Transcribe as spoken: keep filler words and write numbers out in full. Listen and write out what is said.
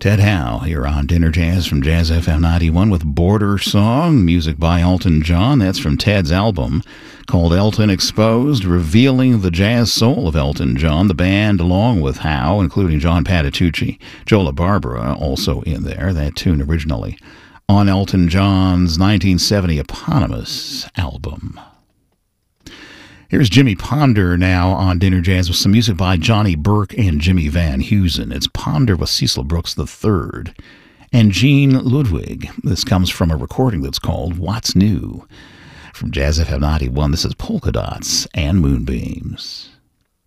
Ted Howe here on Dinner Jazz from Jazz F M ninety-one with Border Song, music by Elton John. That's from Ted's album called Elton Exposed, revealing the jazz soul of Elton John. The band, along with Howe, including John Patitucci, Joe LaBarbera, also in there. That tune originally on Elton John's nineteen seventy eponymous album. Here's Jimmy Ponder now on Dinner Jazz with some music by Johnny Burke and Jimmy Van Heusen. It's Ponder with Cecil Brooks the third and Gene Ludwig. This comes from a recording that's called What's New? From Jazz F M ninety-one, this is Polka Dots and Moonbeams.